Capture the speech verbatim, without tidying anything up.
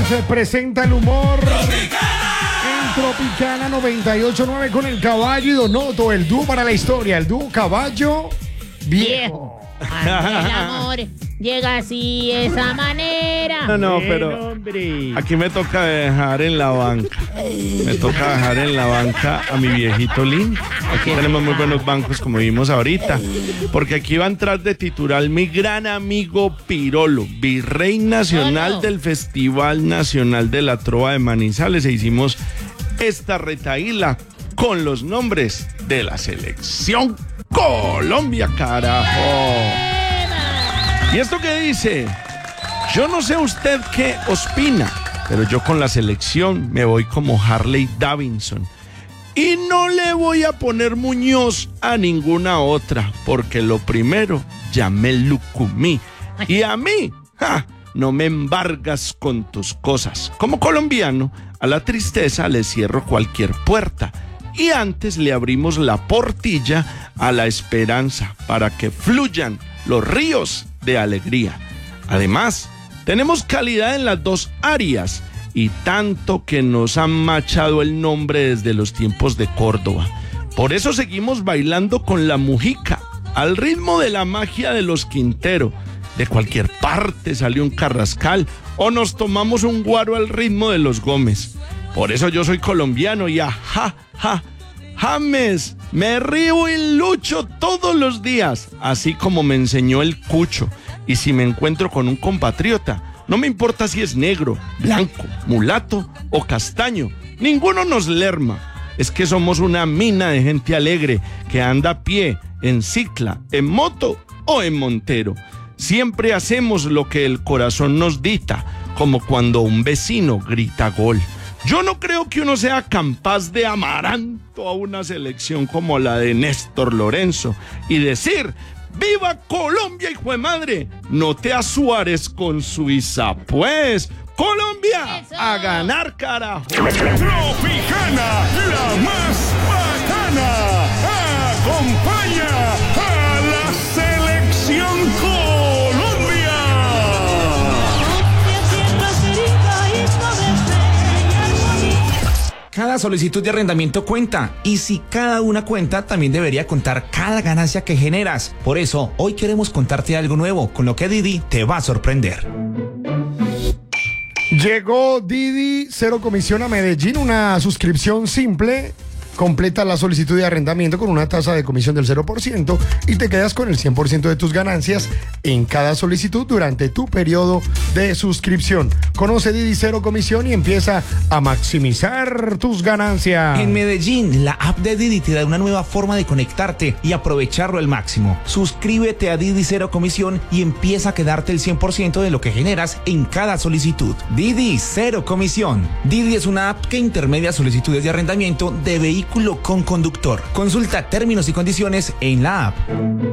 se presenta el humor en Tropicana noventa y ocho punto nueve con el Caballo y Donoto, el dúo para la historia, el dúo Caballo Viejo. El amor llega así, esa manera. No, no, pero aquí me toca dejar en la banca. Me toca dejar en la banca a mi viejito Lin. Aquí tenemos muy buenos bancos, como vimos ahorita. Porque aquí va a entrar de titular mi gran amigo Pirolo, virrey nacional Hola. del Festival Nacional de la Trova de Manizales. E hicimos esta retaíla con los nombres de la selección Colombia, carajo. ¿Y esto qué dice? Yo no sé usted qué opina, pero yo con la selección me voy como Harley Davidson. Y no le voy a poner Muñoz a ninguna otra, porque lo primero, ya me lucumí. Y a mí, ja, no me embargas con tus cosas. Como colombiano, a la tristeza le cierro cualquier puerta. Y antes le abrimos la portilla a la esperanza para que fluyan los ríos de alegría. Además, tenemos calidad en las dos áreas y tanto que nos han machado el nombre desde los tiempos de Córdoba. Por eso seguimos bailando con la mujica, al ritmo de la magia de los Quintero. De cualquier parte salió un Carrascal o nos tomamos un guaro al ritmo de los Gómez. Por eso yo soy colombiano y ajá, ja, James, me río y lucho todos los días, así como me enseñó el Cucho. Y si me encuentro con un compatriota, no me importa si es negro, blanco, mulato o castaño, ninguno nos lerma. Es que somos una mina de gente alegre que anda a pie, en cicla, en moto o en montero. Siempre hacemos lo que el corazón nos dicta, como cuando un vecino grita gol. Yo no creo que uno sea capaz de amaranto a una selección como la de Néstor Lorenzo y decir, ¡viva Colombia, hijo de madre! No te Suárez con Suiza, pues. ¡Colombia! ¡Eso! ¡A ganar, carajo! Tropicana, la más bacana, acompaña a la selección Colombia. Cada solicitud de arrendamiento cuenta, y si cada una cuenta, también debería contar cada ganancia que generas. Por eso, hoy queremos contarte algo nuevo, con lo que Didi te va a sorprender. Llegó Didi Cero Comisión a Medellín, una suscripción simple. Completa la solicitud de arrendamiento con una tasa de comisión del cero por ciento y te quedas con el cien por ciento de tus ganancias en cada solicitud durante tu periodo de suscripción. Conoce Didi Cero Comisión y empieza a maximizar tus ganancias. En Medellín, la app de Didi te da una nueva forma de conectarte y aprovecharlo al máximo. Suscríbete a Didi Cero Comisión y empieza a quedarte el cien por ciento de lo que generas en cada solicitud. Didi Cero Comisión. Didi es una app que intermedia solicitudes de arrendamiento de vehículos con conductor. Consulta términos y condiciones en la app.